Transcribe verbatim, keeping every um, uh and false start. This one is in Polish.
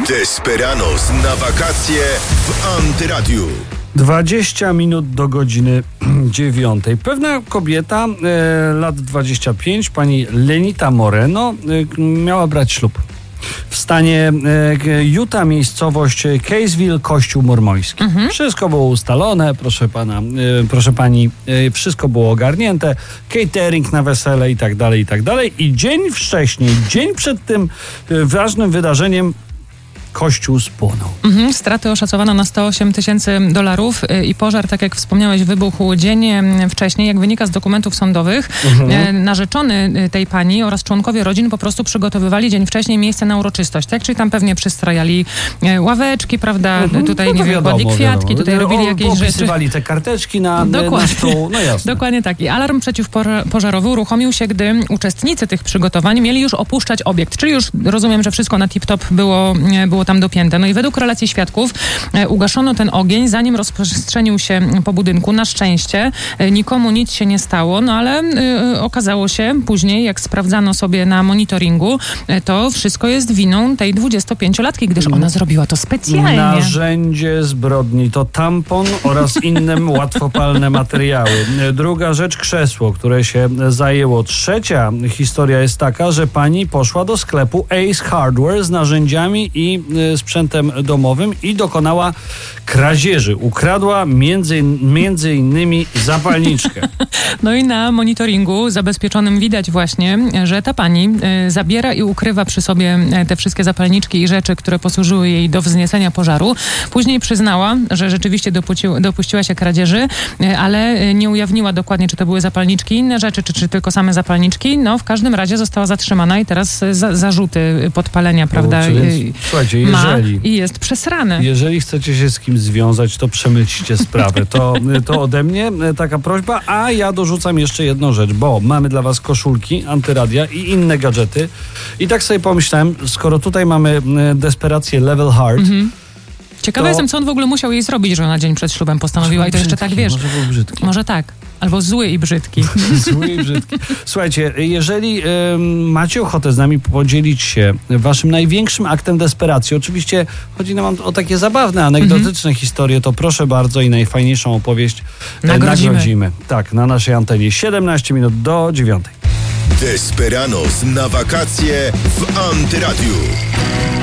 Desperados na wakacje w Antyradiu. dwadzieścia minut do godziny dziewiątej. Pewna kobieta, e, lat dwadzieścia pięć, pani Lenita Moreno, e, miała brać ślub. W stanie e, Utah, miejscowość Caseville, kościół mormoński. Mhm. Wszystko było ustalone, proszę pana, e, proszę pani, e, wszystko było ogarnięte, catering na wesele i tak dalej, i tak dalej. I dzień wcześniej, dzień przed tym e, ważnym wydarzeniem kościół spłonął. Mhm, straty oszacowano na sto osiem tysięcy dolarów i pożar, tak jak wspomniałeś, wybuchł dzień wcześniej. Jak wynika z dokumentów sądowych, mhm. narzeczony tej pani oraz członkowie rodzin po prostu przygotowywali dzień wcześniej miejsce na uroczystość, tak? Czyli tam pewnie przystrajali ławeczki, prawda? Mhm. Tutaj, no nie wiem, kładli kwiatki, wiadomo. Tutaj robili jakieś rzeczy. Opisywali te karteczki na, na stół. No jasne. Dokładnie tak. I alarm przeciwpożarowy uruchomił się, gdy uczestnicy tych przygotowań mieli już opuszczać obiekt. Czyli już rozumiem, że wszystko na tip-top było, było tam dopięte. No i według relacji świadków e, ugaszono ten ogień, zanim rozprzestrzenił się po budynku. Na szczęście e, nikomu nic się nie stało, no ale e, okazało się później, jak sprawdzano sobie na monitoringu, e, to wszystko jest winą tej dwudziestopięciolatki, gdyż ona zrobiła to specjalnie. Narzędzie zbrodni to tampon oraz inne łatwopalne materiały. Druga rzecz, krzesło, które się zajęło. Trzecia historia jest taka, że pani poszła do sklepu Ace Hardware z narzędziami i sprzętem domowym i dokonała kradzieży. Ukradła między, między innymi zapalniczkę. No i na monitoringu zabezpieczonym widać właśnie, że ta pani y, zabiera i ukrywa przy sobie te wszystkie zapalniczki i rzeczy, które posłużyły jej do wzniecenia pożaru. Później przyznała, że rzeczywiście dopuścił, dopuściła się kradzieży, y, ale nie ujawniła dokładnie, czy to były zapalniczki, inne rzeczy, czy, czy tylko same zapalniczki. No w każdym razie została zatrzymana i teraz za, zarzuty podpalenia, prawda? No, więc, słuchajcie, jeżeli, ma i jest przesrane. Jeżeli chcecie się z kimś związać, to przemyślcie sprawę. To, to ode mnie taka prośba, a ja dorzucam jeszcze jedną rzecz, bo mamy dla was koszulki, Antyradia i inne gadżety. I tak sobie pomyślałem, skoro tutaj mamy desperację Level Hard, mhm. Ciekawa to... jestem, co on w ogóle musiał jej zrobić, że ona dzień przed ślubem postanowiła i to jeszcze tak, wiesz. Może był brzydki. Może tak. Albo zły i brzydki. Zły i brzydki. Słuchajcie, jeżeli y, macie ochotę z nami podzielić się waszym największym aktem desperacji, oczywiście chodzi nam o takie zabawne, anegdotyczne mm-hmm. historie, to proszę bardzo i najfajniejszą opowieść nagrodzimy. nagrodzimy. Tak, na naszej antenie. siedemnaście minut do dziewiątej. Desperados na wakacje w Antyradiu.